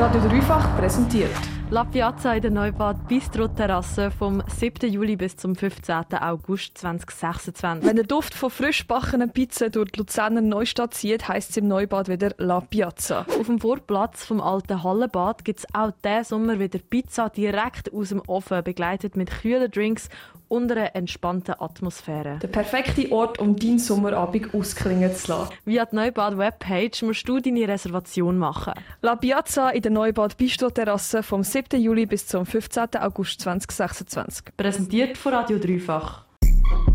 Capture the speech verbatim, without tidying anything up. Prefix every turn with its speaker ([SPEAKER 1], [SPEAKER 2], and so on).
[SPEAKER 1] Radio Dreifach präsentiert
[SPEAKER 2] La Piazza in der Neubad Bistro Terrasse vom siebten Juli bis zum fünfzehnten August zweitausendsechsundzwanzig.
[SPEAKER 1] Wenn der Duft von frisch gebackenen Pizza durch die Luzerner Neustadt zieht, heisst es im Neubad wieder La Piazza.
[SPEAKER 2] Auf dem Vorplatz vom alten Hallenbad gibt es auch diesen Sommer wieder Pizza direkt aus dem Ofen, begleitet mit kühlen Drinks und einer entspannten Atmosphäre.
[SPEAKER 1] Der perfekte Ort, um deinen Sommerabend ausklingen zu lassen.
[SPEAKER 2] Via die Neubad-Webpage musst du deine Reservation machen.
[SPEAKER 1] La Piazza in der Neubad Bistro Terrasse vom siebten Juli bis zum fünfzehnten August zweitausendsechsundzwanzig.
[SPEAKER 2] Präsentiert von Radio Dreifach.